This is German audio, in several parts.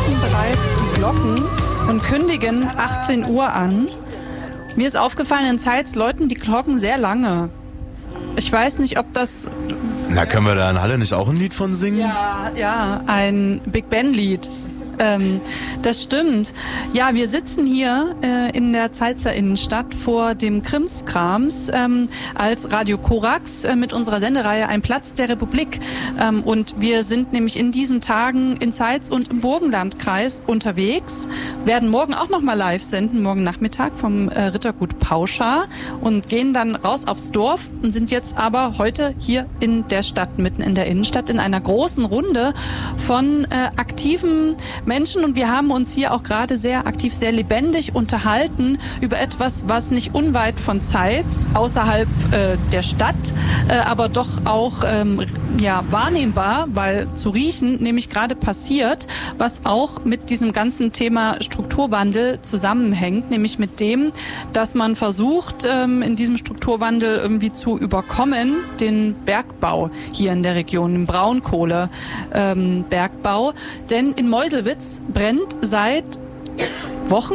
läuten bereits die Glocken und kündigen 18 Uhr an. Mir ist aufgefallen, in Zeitz läuten die Glocken sehr lange. Ich weiß nicht, ob das... Na, können wir da in Halle nicht auch ein Lied von singen? Ja, ein Big Ben-Lied. Das stimmt. Ja, wir sitzen hier in der Zeitzer Innenstadt vor dem Krimskrams als Radio Korax mit unserer Sendereihe Ein Platz der Republik. Und wir sind nämlich in diesen Tagen in Zeitz und im Burgenlandkreis unterwegs, werden morgen auch nochmal live senden, morgen Nachmittag vom Rittergut Pauschar und gehen dann raus aufs Dorf und sind jetzt aber heute hier in der Stadt, mitten in der Innenstadt, in einer großen Runde von aktiven Menschen, und wir haben uns hier auch gerade sehr aktiv, sehr lebendig unterhalten über etwas, was nicht unweit von Zeitz, außerhalb der Stadt, aber doch auch wahrnehmbar, weil zu riechen, nämlich gerade passiert, was auch mit diesem ganzen Thema Strukturwandel zusammenhängt, nämlich mit dem, dass man versucht, in diesem Strukturwandel irgendwie zu überkommen, den Bergbau hier in der Region, den Braunkohlebergbau. Denn in Meuselwitz brennt seit Wochen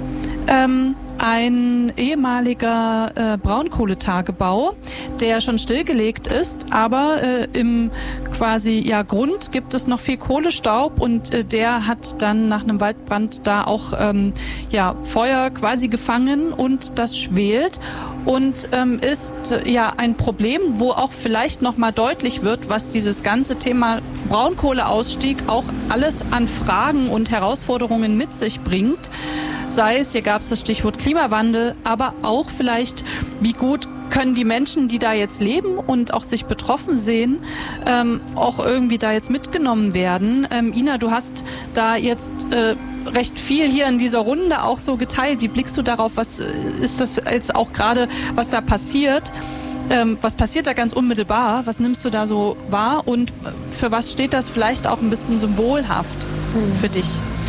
ein ehemaliger Braunkohletagebau, der schon stillgelegt ist, aber im Grund gibt es noch viel Kohlestaub, und der hat dann nach einem Waldbrand da auch Feuer quasi gefangen, und das schwelt und ist ein Problem, wo auch vielleicht noch mal deutlich wird, was dieses ganze Thema Braunkohleausstieg auch alles an Fragen und Herausforderungen mit sich bringt. Sei es, hier gab es das Stichwort Klimawandel, aber auch vielleicht, wie gut können die Menschen, die da jetzt leben und auch sich betroffen sehen, auch irgendwie da jetzt mitgenommen werden. Ina, du hast da jetzt recht viel hier in dieser Runde auch so geteilt. Wie blickst du darauf? Was ist das jetzt auch gerade, was da passiert? Was passiert da ganz unmittelbar? Was nimmst du da so wahr? Und für was steht das vielleicht auch ein bisschen symbolhaft für dich?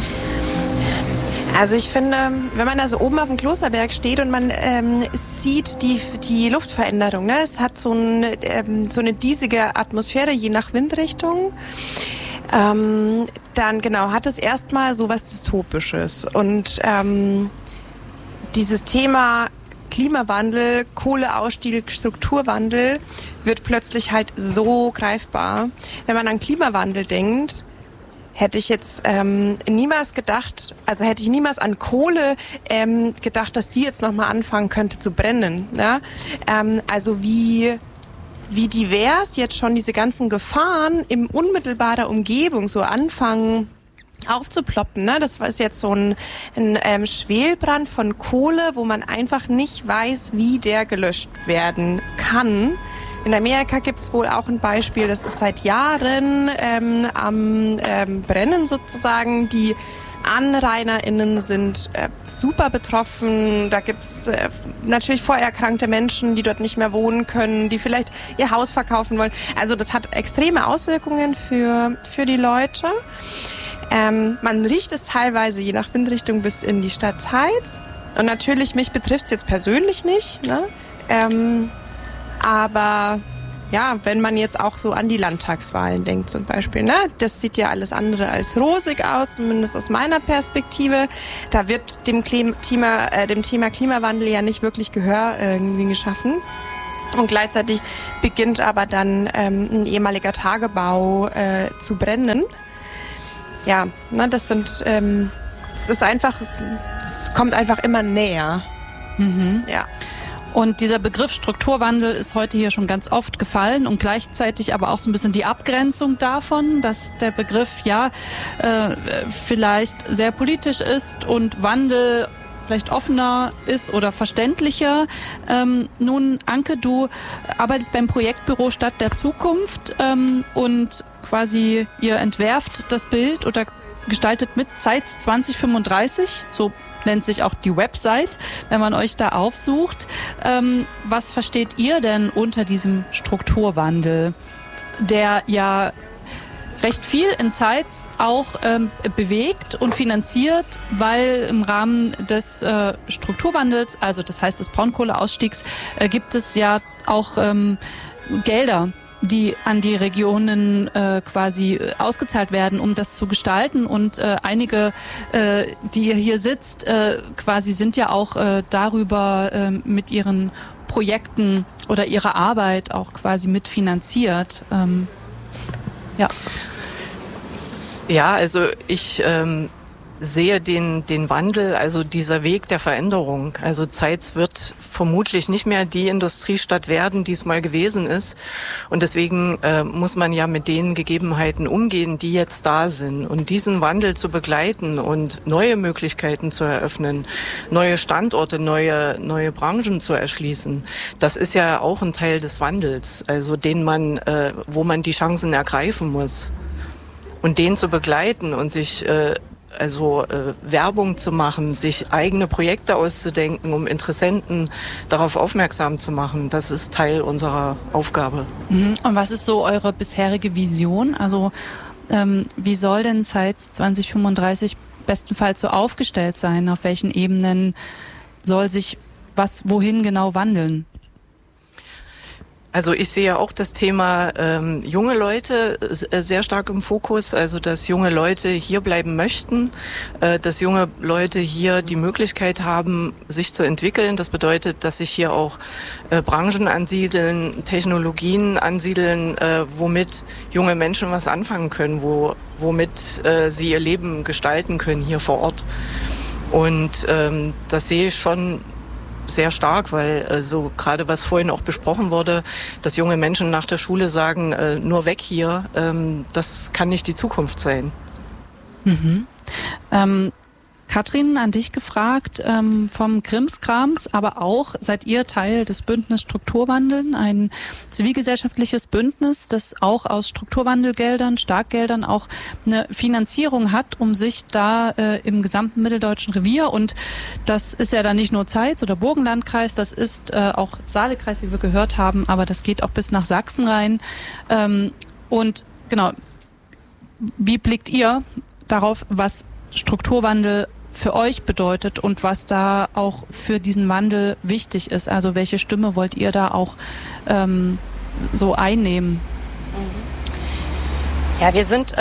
Also ich finde, wenn man da so oben auf dem Klosterberg steht und man sieht die Luftveränderung, ne? Es hat so eine diesige Atmosphäre, je nach Windrichtung. Dann hat es erstmal so was Dystopisches. Und dieses Thema Klimawandel, Kohleausstieg, Strukturwandel wird plötzlich halt so greifbar. Wenn man an Klimawandel denkt, hätte ich jetzt niemals an Kohle gedacht, dass die jetzt nochmal anfangen könnte zu brennen. Ja? Also wie divers jetzt schon diese ganzen Gefahren in unmittelbarer Umgebung so anfangen aufzuploppen. Ne? Das ist jetzt so ein Schwelbrand von Kohle, wo man einfach nicht weiß, wie der gelöscht werden kann. In Amerika gibt's wohl auch ein Beispiel, das ist seit Jahren am Brennen sozusagen. Die AnrainerInnen sind super betroffen. Da gibt's natürlich vorerkrankte Menschen, die dort nicht mehr wohnen können, die vielleicht ihr Haus verkaufen wollen. Also das hat extreme Auswirkungen für die Leute. Man riecht es teilweise je nach Windrichtung bis in die Stadt Zeitz. Und natürlich, mich betrifft's jetzt persönlich nicht, ne? Aber ja, wenn man jetzt auch so an die Landtagswahlen denkt zum Beispiel, ne, das sieht ja alles andere als rosig aus, zumindest aus meiner Perspektive. Da wird dem Thema Klimawandel ja nicht wirklich Gehör irgendwie geschaffen. Und gleichzeitig beginnt aber dann ein ehemaliger Tagebau zu brennen. Ja, ne, es kommt einfach immer näher. Mhm. Ja. Und dieser Begriff Strukturwandel ist heute hier schon ganz oft gefallen und gleichzeitig aber auch so ein bisschen die Abgrenzung davon, dass der Begriff vielleicht sehr politisch ist und Wandel vielleicht offener ist oder verständlicher. Nun, Anke, du arbeitest beim Projektbüro Stadt der Zukunft und quasi ihr entwerft das Bild oder gestaltet mit Zeitz 2035, so nennt sich auch die Website, wenn man euch da aufsucht. Was versteht ihr denn unter diesem Strukturwandel, der ja recht viel in Zeitz auch bewegt und finanziert, weil im Rahmen des Strukturwandels, also das heißt des Braunkohleausstiegs, gibt es ja auch Gelder, die an die Regionen quasi ausgezahlt werden, um das zu gestalten. Und einige, die ihr hier sitzt, quasi sind ja auch darüber mit ihren Projekten oder ihrer Arbeit auch quasi mitfinanziert. Ja. Ja, also ich sehe den Wandel, also dieser Weg der Veränderung. Also Zeitz wird vermutlich nicht mehr die Industriestadt werden, die es mal gewesen ist. Und deswegen muss man ja mit den Gegebenheiten umgehen, die jetzt da sind. Und diesen Wandel zu begleiten und neue Möglichkeiten zu eröffnen, neue Standorte, neue Branchen zu erschließen, das ist ja auch ein Teil des Wandels, also wo man die Chancen ergreifen muss. Und den zu begleiten und sich Werbung zu machen, sich eigene Projekte auszudenken, um Interessenten darauf aufmerksam zu machen, das ist Teil unserer Aufgabe. Und was ist so eure bisherige Vision? Also wie soll denn Zeitz 2035 bestenfalls so aufgestellt sein? Auf welchen Ebenen soll sich wohin genau wandeln? Also ich sehe auch das Thema junge Leute sehr stark im Fokus, also dass junge Leute hier bleiben möchten, dass junge Leute hier die Möglichkeit haben, sich zu entwickeln. Das bedeutet, dass sich hier auch Branchen ansiedeln, Technologien ansiedeln, womit junge Menschen was anfangen können, womit sie ihr Leben gestalten können hier vor Ort. Und das sehe ich schon sehr stark, weil so gerade was vorhin auch besprochen wurde, dass junge Menschen nach der Schule sagen, nur weg hier, das kann nicht die Zukunft sein. Mhm. Katrin, an dich gefragt, vom Krimskrams, aber auch seid ihr Teil des Bündnis Strukturwandeln, ein zivilgesellschaftliches Bündnis, das auch aus Strukturwandelgeldern, Starkgeldern auch eine Finanzierung hat, um sich da im gesamten mitteldeutschen Revier, und das ist ja dann nicht nur Zeitz oder Burgenlandkreis, das ist auch Saalekreis, wie wir gehört haben, aber das geht auch bis nach Sachsen rein. Und genau, wie blickt ihr darauf, was Strukturwandel für euch bedeutet und was da auch für diesen Wandel wichtig ist? Also welche Stimme wollt ihr da auch so einnehmen? Ja, wir sind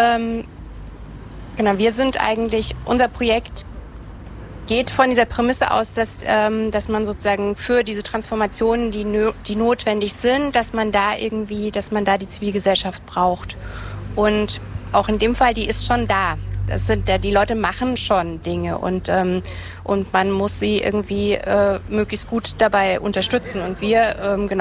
eigentlich, unser Projekt geht von dieser Prämisse aus, dass man sozusagen für diese Transformationen, die notwendig sind, dass man da die Zivilgesellschaft braucht. Und auch in dem Fall, die ist schon da. Die Leute machen schon Dinge und man muss sie irgendwie möglichst gut dabei unterstützen. Und wir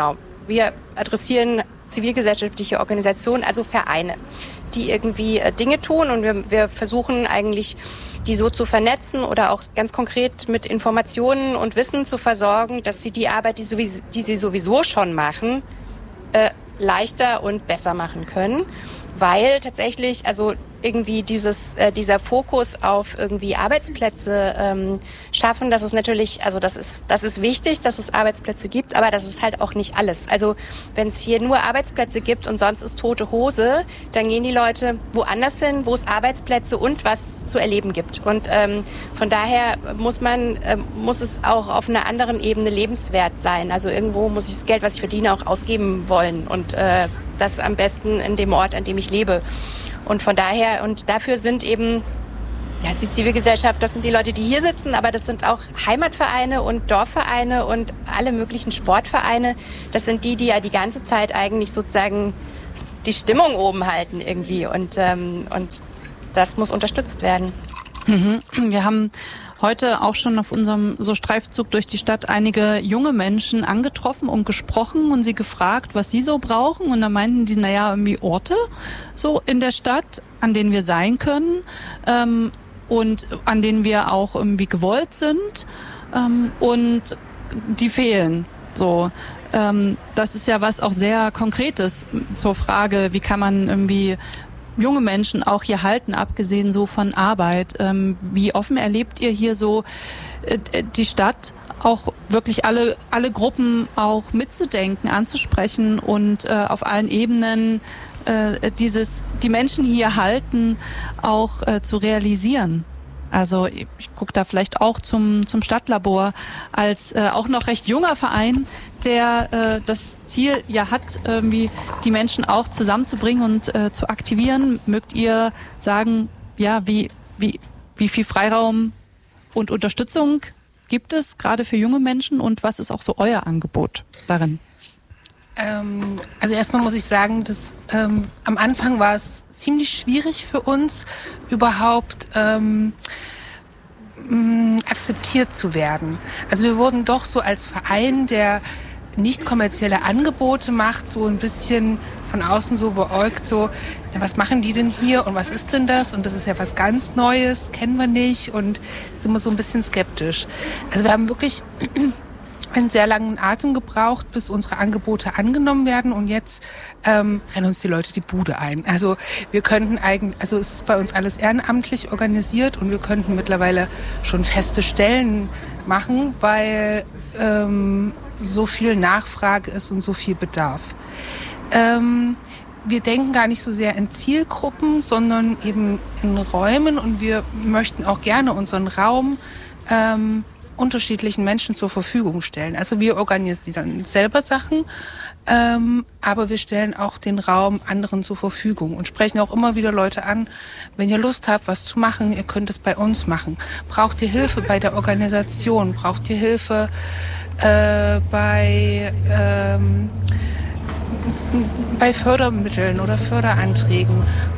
adressieren zivilgesellschaftliche Organisationen, also Vereine, die irgendwie Dinge tun, und wir versuchen eigentlich, die so zu vernetzen oder auch ganz konkret mit Informationen und Wissen zu versorgen, dass sie die Arbeit, die sie sowieso schon machen, leichter und besser machen können. Weil tatsächlich, also irgendwie dieser Fokus auf irgendwie Arbeitsplätze schaffen, das ist natürlich, also das ist wichtig, dass es Arbeitsplätze gibt, aber das ist halt auch nicht alles. Also wenn es hier nur Arbeitsplätze gibt und sonst ist tote Hose, dann gehen die Leute woanders hin, wo es Arbeitsplätze und was zu erleben gibt. Und von daher muss es auch auf einer anderen Ebene lebenswert sein. Also irgendwo muss ich das Geld, was ich verdiene, auch ausgeben wollen, und das am besten in dem Ort, an dem ich lebe. Und von daher, und dafür sind eben, das ist die Zivilgesellschaft, das sind die Leute, die hier sitzen, aber das sind auch Heimatvereine und Dorfvereine und alle möglichen Sportvereine. Das sind die ja die ganze Zeit eigentlich sozusagen die Stimmung oben halten irgendwie, und das muss unterstützt werden. Wir haben heute auch schon auf unserem Streifzug durch die Stadt einige junge Menschen angetroffen und gesprochen und sie gefragt, was sie so brauchen. Und da meinten die, irgendwie Orte so in der Stadt, an denen wir sein können und an denen wir auch irgendwie gewollt sind, und die fehlen. So, das ist ja was auch sehr Konkretes zur Frage, wie kann man irgendwie junge Menschen auch hier halten, abgesehen so von Arbeit. Wie offen erlebt ihr hier so die Stadt, auch wirklich alle Gruppen mitzudenken, anzusprechen und auf allen Ebenen die Menschen hier halten auch zu realisieren? Also ich gucke da vielleicht auch zum Stadtlabor als auch noch recht junger Verein, der das Ziel ja hat, irgendwie die Menschen auch zusammenzubringen und zu aktivieren. Mögt ihr sagen, ja, wie viel Freiraum und Unterstützung gibt es gerade für junge Menschen und was ist auch so euer Angebot darin? Also erstmal muss ich sagen, dass am Anfang war es ziemlich schwierig für uns, überhaupt akzeptiert zu werden. Also wir wurden doch so als Verein, der nicht kommerzielle Angebote macht, so ein bisschen von außen so beäugt, so, ja, was machen die denn hier und was ist denn das? Und das ist ja was ganz Neues, kennen wir nicht und sind wir so ein bisschen skeptisch. Also wir haben wirklich einen sehr langen Atem gebraucht, bis unsere Angebote angenommen werden und jetzt rennen uns die Leute die Bude ein. Also wir könnten es ist bei uns alles ehrenamtlich organisiert und wir könnten mittlerweile schon feste Stellen machen, weil so viel Nachfrage ist und so viel Bedarf. Wir denken gar nicht so sehr in Zielgruppen, sondern eben in Räumen und wir möchten auch gerne unseren Raum unterschiedlichen Menschen zur Verfügung stellen. Also wir organisieren selber Sachen, aber wir stellen auch den Raum anderen zur Verfügung und sprechen auch immer wieder Leute an, wenn ihr Lust habt, was zu machen, ihr könnt es bei uns machen. Braucht ihr Hilfe bei der Organisation? Braucht ihr Hilfe bei Fördermitteln oder Förderanträgen?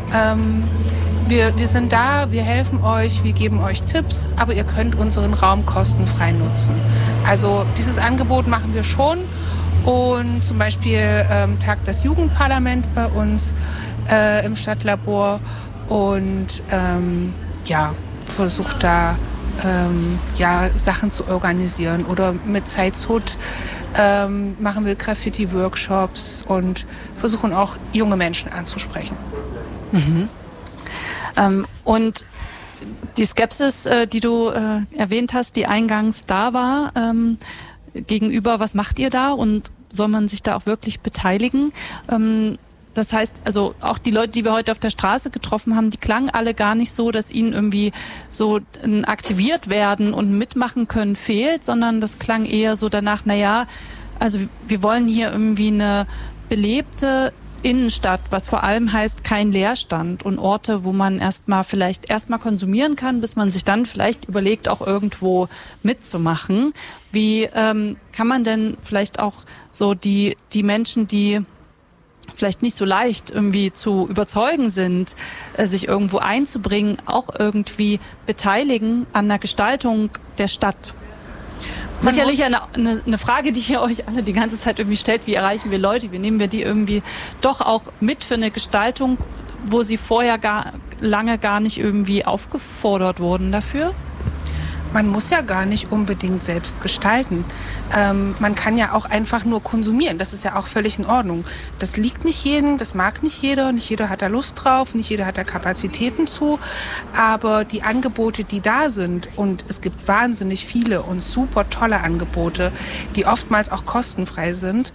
Wir sind da, wir helfen euch, wir geben euch Tipps, aber ihr könnt unseren Raum kostenfrei nutzen. Also dieses Angebot machen wir schon und zum Beispiel tagt das Jugendparlament bei uns im Stadtlabor und versucht da Sachen zu organisieren oder mit Zeitshut machen wir Graffiti-Workshops und versuchen auch junge Menschen anzusprechen. Mhm. Und die Skepsis, die du erwähnt hast, die eingangs da war, gegenüber, was macht ihr da und soll man sich da auch wirklich beteiligen? Das heißt, also auch die Leute, die wir heute auf der Straße getroffen haben, die klangen alle gar nicht so, dass ihnen irgendwie so ein aktiviert werden und mitmachen können fehlt, sondern das klang eher so danach, naja, also wir wollen hier irgendwie eine belebte Innenstadt, was vor allem heißt kein Leerstand und Orte, wo man vielleicht erstmal konsumieren kann, bis man sich dann vielleicht überlegt, auch irgendwo mitzumachen. Wie kann man denn vielleicht auch so die Menschen, die vielleicht nicht so leicht irgendwie zu überzeugen sind, sich irgendwo einzubringen, auch irgendwie beteiligen an der Gestaltung der Stadt? Sicherlich eine Frage, die ihr euch alle die ganze Zeit irgendwie stellt, wie erreichen wir Leute, wie nehmen wir die irgendwie doch auch mit für eine Gestaltung, wo sie vorher lange gar nicht irgendwie aufgefordert wurden dafür? Man muss ja gar nicht unbedingt selbst gestalten. Man kann ja auch einfach nur konsumieren. Das ist ja auch völlig in Ordnung. Das liegt nicht jedem, das mag nicht jeder hat da Lust drauf, nicht jeder hat da Kapazitäten zu. Aber die Angebote, die da sind, und es gibt wahnsinnig viele und super tolle Angebote, die oftmals auch kostenfrei sind,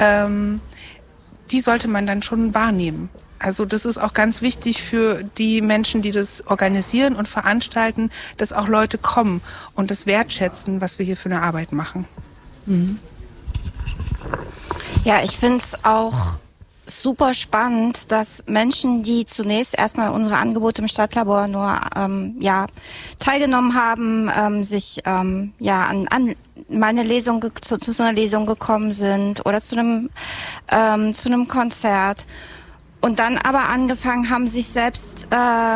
die sollte man dann schon wahrnehmen. Also das ist auch ganz wichtig für die Menschen, die das organisieren und veranstalten, dass auch Leute kommen und das wertschätzen, was wir hier für eine Arbeit machen. Mhm. Ja, ich finde es auch super spannend, dass Menschen, die zunächst erstmal unsere Angebote im Stadtlabor nur teilgenommen haben, sich an meine Lesung zu einer Lesung gekommen sind oder zu einem Konzert und dann aber angefangen haben, sich selbst